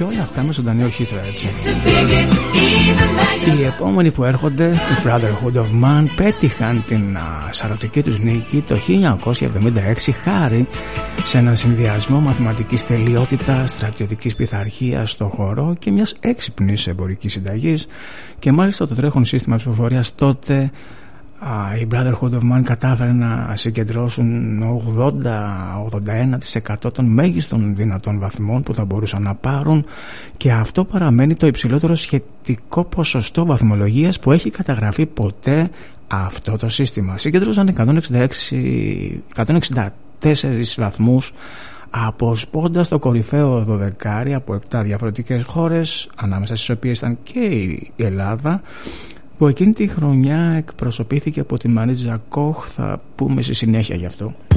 Και όλα αυτά με ζωντανή ορχήστρα, έτσι. Οι επόμενοι που έρχονται, οι Brotherhood of Man, πέτυχαν την σαρωτική τους νίκη το 1976 χάρη σε έναν συνδυασμό μαθηματικής τελειότητας, στρατιωτικής πειθαρχίας στο χώρο και μιας έξυπνης εμπορικής συνταγής. Και μάλιστα το τρέχον σύστημα ψηφοφορίας τότε, οι Brotherhood of Man κατάφεραν να συγκεντρώσουν 80-81% των μέγιστων δυνατών βαθμών που θα μπορούσαν να πάρουν, και αυτό παραμένει το υψηλότερο σχετικό ποσοστό βαθμολογίας που έχει καταγραφεί ποτέ αυτό το σύστημα. Συγκεντρώσαν 164 βαθμούς, αποσπώντας το κορυφαίο δωδεκάρι από 7 διαφορετικές χώρες, ανάμεσα στις οποίες ήταν και η Ελλάδα, που εκείνη τη χρονιά εκπροσωπήθηκε από τη Μαρίτζα Κοχ. Θα πούμε στη συνέχεια γι' αυτό.